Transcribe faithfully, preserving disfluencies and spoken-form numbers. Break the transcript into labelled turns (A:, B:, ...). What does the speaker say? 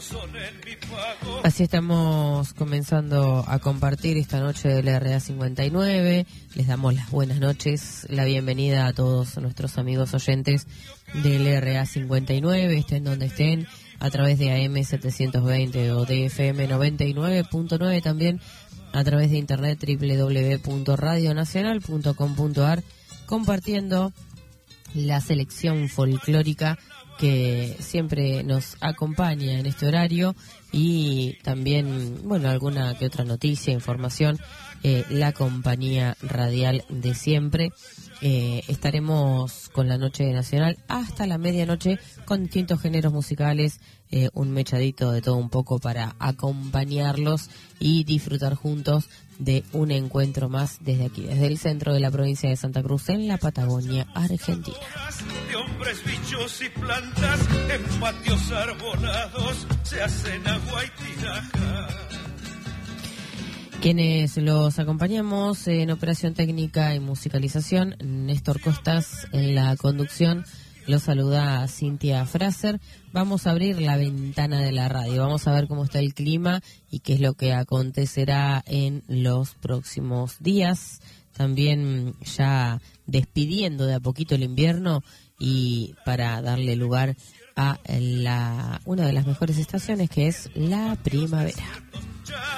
A: Así estamos comenzando a compartir esta noche del R A cincuenta y nueve. Les damos las buenas noches, la bienvenida a todos nuestros amigos oyentes del R A cincuenta y nueve, estén donde estén, a través de A M setecientos veinte o de F M noventa y nueve punto nueve, también a través de internet doble u doble u doble u punto radio nacional punto com punto a r, compartiendo la selección folclórica que siempre nos acompaña en este horario y también, bueno, alguna que otra noticia, información, eh, la compañía radial de siempre. Eh, estaremos con la Noche Nacional hasta la medianoche con distintos géneros musicales, eh, un mechadito de todo un poco para acompañarlos y disfrutar juntos de un encuentro más desde aquí, desde el centro de la provincia de Santa Cruz, en la Patagonia Argentina.
B: De hombres, bichos y plantas, en patios arbolados se hacen agua y tinaja.
A: Quienes los acompañamos en operación técnica y musicalización, Néstor Costas en la conducción, los saluda Cintia Fraser. Vamos a abrir la ventana de la radio, vamos a ver cómo está el clima y qué es lo que acontecerá en los próximos días. También ya despidiendo de a poquito el invierno y para darle lugar a la una de las mejores estaciones, que es la primavera.